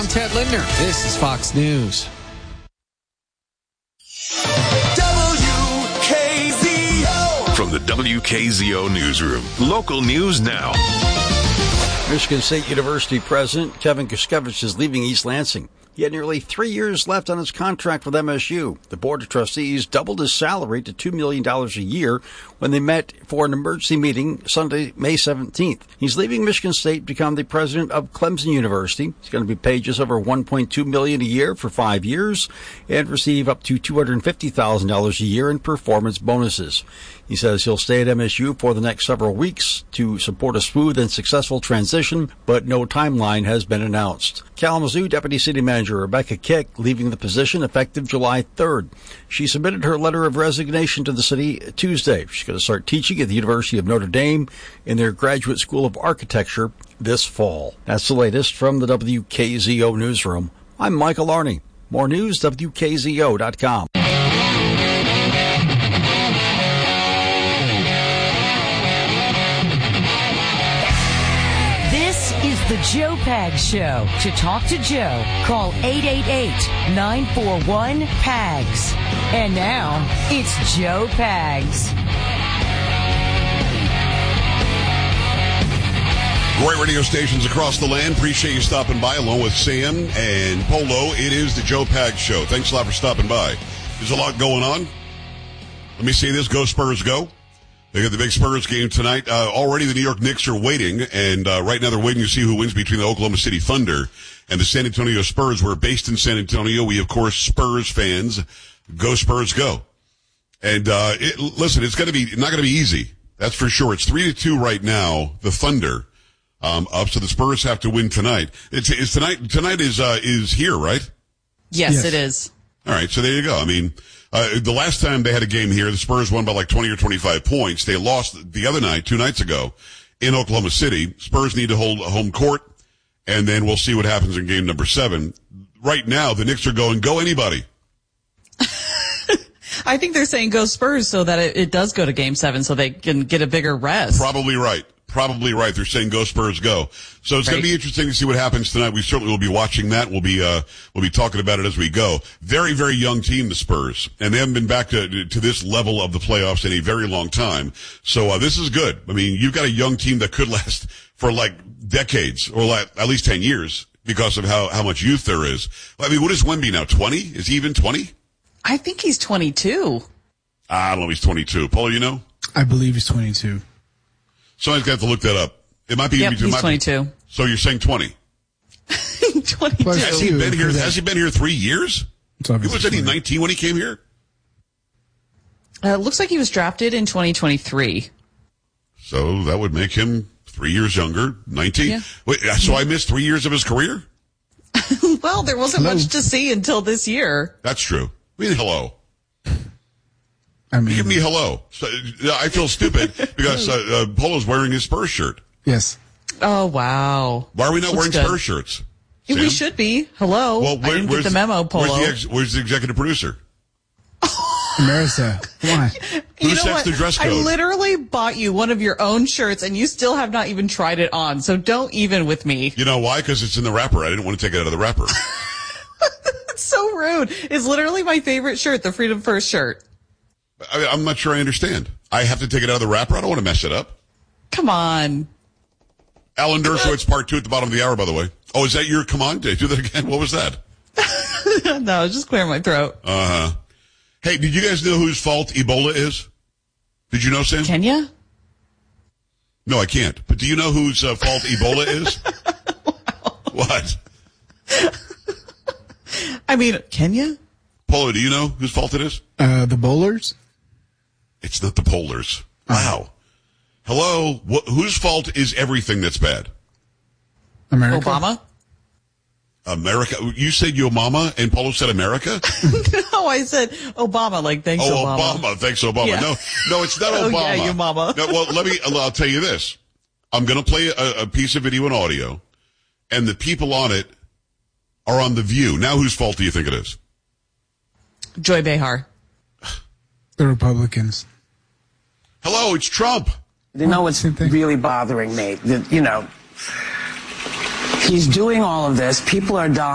I'm Ted Lindner. This is Fox News. WKZO. From the WKZO Newsroom. Local news now. Michigan State University President Kevin Kushkevich is leaving East Lansing. He had nearly 3 years left on his contract with MSU. The Board of Trustees doubled his salary to $2 million a year when they met for an emergency meeting Sunday, May 17th. He's leaving Michigan State to become the president of Clemson University. He's going to be paid just over $1.2 million a year for 5 years and receive up to $250,000 a year in performance bonuses. He says he'll stay at MSU for the next several weeks to support a smooth and successful transition, but no timeline has been announced. Kalamazoo Deputy City Manager Rebecca Kick leaving the position effective July 3rd. She submitted her letter of resignation to the city Tuesday. She's going to start teaching at the University of Notre Dame in their Graduate School of Architecture this fall. That's the latest from the WKZO Newsroom. I'm Michael Arney. More news, WKZO.com. The Joe Pags Show. To talk to Joe, call 888-941-PAGS. And now, it's Joe Pags. Great radio stations across the land. Appreciate you stopping by along with Sam and Polo. It is the Joe Pags Show. Thanks a lot for stopping by. There's a lot going on. Let me see this. Go Spurs, go. They got the big Spurs game tonight. Already the New York Knicks are waiting, and right now they're waiting to see who wins between the Oklahoma City Thunder and the San Antonio Spurs. We're based in San Antonio. We, of course, Spurs fans. Go Spurs, go. And listen, it's not going to be easy. That's for sure. It's 3-2 right now. The Thunder up, so the Spurs have to win tonight. It's tonight. Tonight is here, right? Yes, it is. All right, so there you go. I mean, the last time they had a game here, the Spurs won by like 20 or 25 points. They lost the other night, 2 nights ago, in Oklahoma City. Spurs need to hold home court, and then we'll see what happens in game number 7. Right now, the Knicks are going, go anybody. I think they're saying go Spurs so that it does go to game 7 so they can get a bigger rest. Probably right. They're saying go Spurs, go. So it's going to be interesting to see what happens tonight. We certainly will be watching that. We'll be talking about it as we go. Very, very young team, the Spurs, and they haven't been back to this level of the playoffs in a very long time. So this is good. I mean, you've got a young team that could last for like decades or like at least 10 years because of how much youth there is. I mean, what is Wemby now? 20? Is he even 20? I think he's 22. I don't know if he's 22. Paul, you know? I believe he's 22. Somebody's got to look that up. It might be. Yep, he's 22. So you're saying 20? 22. Has he been here? Has he been here 3 years? He was 19 when he came here. Looks like he was drafted in 2023. So that would make him 3 years younger. 19. Yeah. Wait, so I missed 3 years of his career? Well, there wasn't much to see until this year. That's true. I mean, hello. I mean, give me hello. So, I feel stupid because Polo's wearing his Spurs shirt. Yes. Oh, wow. Why are we not wearing Spurs shirts? Yeah, we should be. Hello. Well, I didn't get the memo, Polo. Where's the executive producer? Marissa, why? You Who know sets what? the dress code? I literally bought you one of your own shirts, and you still have not even tried it on, so don't even with me. You know why? Because it's in the wrapper. I didn't want to take it out of the wrapper. It's so rude. It's literally my favorite shirt, the Freedom First shirt. I'm not sure I understand. I have to take it out of the wrapper? I don't want to mess it up. Come on. Alan Dershowitz, part 2 at the bottom of the hour, by the way. Oh, is that your come on? Did I do that again? What was that? No, just clear my throat. Uh-huh. Hey, did you guys know whose fault Ebola is? Did you know, Sam? Kenya? No, I can't. But do you know whose fault Ebola is? Wow. What? I mean, Kenya? Polo, do you know whose fault it is? The bowlers? It's not the Polars. Wow. Hello? Whose fault is everything that's bad? America? Obama? America? You said your mama and Polo said America? No, I said Obama, like thanks Obama. Oh, Obama. Thanks, Obama. Yeah. No, it's not Obama. Oh, yeah, your mama. No, well, I'll tell you this. I'm going to play a piece of video and audio, and the people on it are on The View. Now, whose fault do you think it is? Joy Behar. The Republicans. Hello, it's Trump. You know what's really bothering me? He's doing all of this. People are dying.